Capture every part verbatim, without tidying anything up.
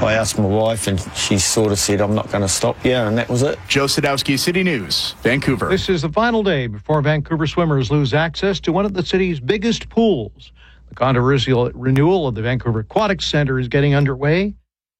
I asked my wife, and she sort of said, I'm not going to stop you, and that was it. Joe Sadowski, City News, Vancouver. This is the final day before Vancouver swimmers lose access to one of the city's biggest pools. The controversial renewal of the Vancouver Aquatics Centre is getting underway,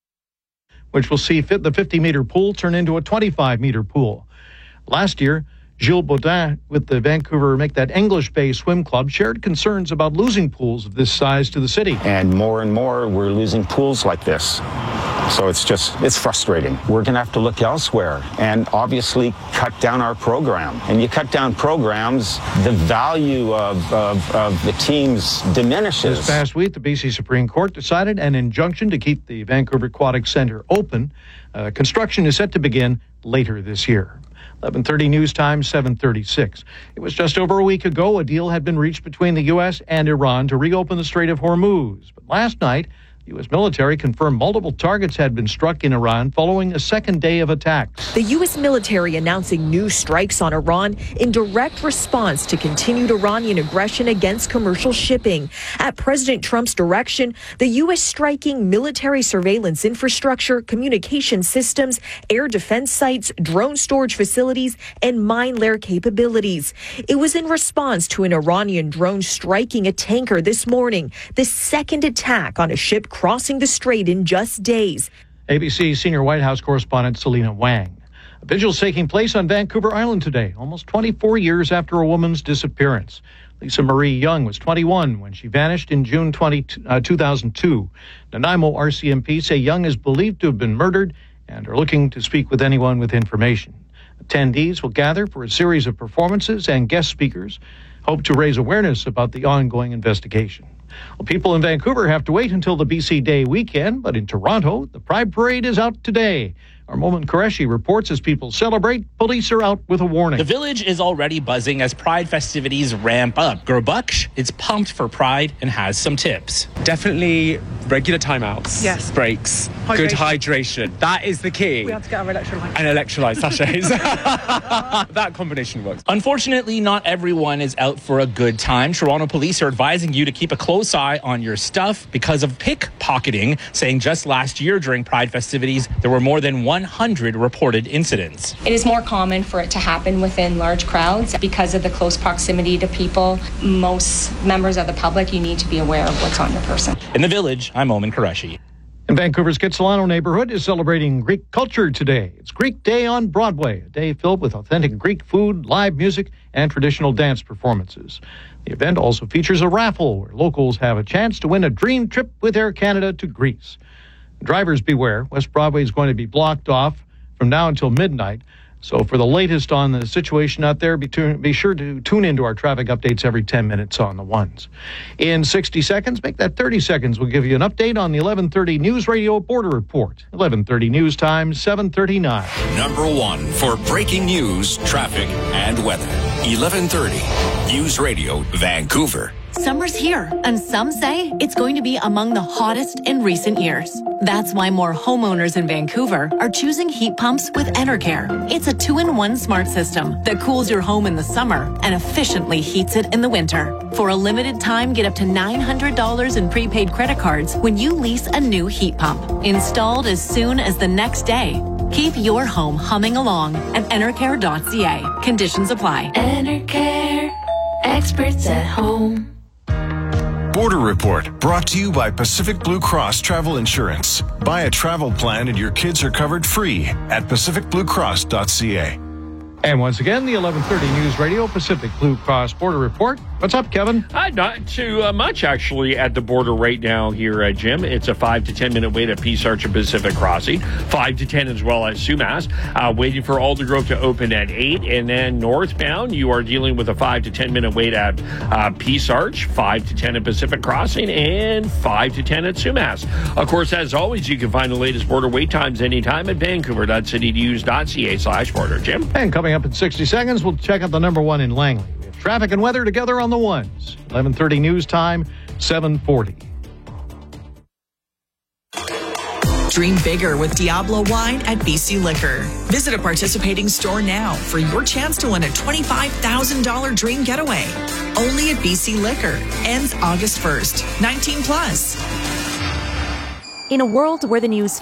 which will see fit the fifty-metre pool turn into a twenty-five-metre pool. Last year, Gilles Baudin with the Vancouver Make That English Bay Swim Club shared concerns about losing pools of this size to the city. And more and more, we're losing pools like this. So it's just, it's frustrating. We're going to have to look elsewhere and obviously cut down our program. And you cut down programs, the value of, of, of the teams diminishes. This past week, the B C Supreme Court decided an injunction to keep the Vancouver Aquatic Centre open. Uh, construction is set to begin later this year. eleven thirty News Time, seven thirty-six. It was just over a week ago a deal had been reached between the U S and Iran to reopen the Strait of Hormuz. But last night, the U S military confirmed multiple targets had been struck in Iran following a second day of attacks. The U S military announcing new strikes on Iran in direct response to continued Iranian aggression against commercial shipping. At President Trump's direction, the U S striking military surveillance infrastructure, communication systems, air defense sites, drone storage facilities, and mine layer capabilities. It was in response to an Iranian drone striking a tanker this morning, the second attack on a ship crossing the strait in just days. A B C senior White House correspondent Selena Wang. A vigil's taking place on Vancouver Island today, almost twenty-four years after a woman's disappearance. Lisa Marie Young was twenty-one when she vanished in June two thousand two. Nanaimo R C M P say Young is believed to have been murdered and are looking to speak with anyone with information. Attendees will gather for a series of performances, and guest speakers hope to raise awareness about the ongoing investigation. Well, people in Vancouver have to wait until the B C Day weekend, but in Toronto, the Pride Parade is out today. Our Momin Qureshi reports as people celebrate, police are out with a warning. The village is already buzzing as Pride festivities ramp up. Gurbuksh is pumped for Pride and has some tips. Definitely regular timeouts. Yes. Breaks. Hydration. Good hydration. That is the key. We have to get our electrolytes. And electrolyte sachets. That combination works. Unfortunately, not everyone is out for a good time. Toronto police are advising you to keep a close eye on your stuff because of pickpocketing, saying just last year during Pride festivities, there were more than one hundred reported incidents. It is more common for it to happen within large crowds because of the close proximity to people. Most members of the public, you need to be aware of what's on your person. In the village, I'm Momin Qureshi. And Vancouver's Kitsilano neighborhood is celebrating Greek culture today. It's Greek Day on Broadway, a day filled with authentic Greek food, live music, and traditional dance performances. The event also features a raffle where locals have a chance to win a dream trip with Air Canada to Greece. Drivers beware. West Broadway is going to be blocked off from now until midnight. So for the latest on the situation out there, be, tu- be sure to tune into our traffic updates every ten minutes on the ones. In sixty seconds, make that thirty seconds. We'll give you an update on the eleven thirty News Radio Border Report. eleven thirty News Time, seven thirty-nine. Number one for breaking news, traffic, and weather. eleven thirty News Radio Vancouver. Summer's here, and some say it's going to be among the hottest in recent years. That's why more homeowners in Vancouver are choosing heat pumps with Enercare. It's a two-in-one smart system that cools your home in the summer and efficiently heats it in the winter. For a limited time, get up to nine hundred dollars in prepaid credit cards when you lease a new heat pump. Installed as soon as the next day. Keep your home humming along at enercare dot c a. Conditions apply. Enercare, experts at home. Border Report, brought to you by Pacific Blue Cross Travel Insurance. Buy a travel plan and your kids are covered free at pacific blue cross dot c a. And once again, the eleven thirty News Radio Pacific Blue Cross Border Report. What's up, Kevin? Uh, not too uh, much, actually, at the border right now here, uh, Jim. It's a five to ten minute wait at Peace Arch and Pacific Crossing. five to ten as well as Sumas. Uh, waiting for Aldergrove to open at eight. And then northbound, you are dealing with a five to ten minute wait at uh, Peace Arch, five to ten at Pacific Crossing, and five to ten at Sumas. Of course, as always, you can find the latest border wait times anytime at vancouver dot city news dot c a slash border. Jim? And coming up in sixty seconds, we'll check out the number one in Langley. We have traffic and weather together on the ones. eleven thirty News Time, seven forty. Dream bigger with Diablo Wine at B C Liquor. Visit a participating store now for your chance to win a twenty-five thousand dollars dream getaway. Only at B C Liquor. Ends August first. nineteen plus. In a world where the news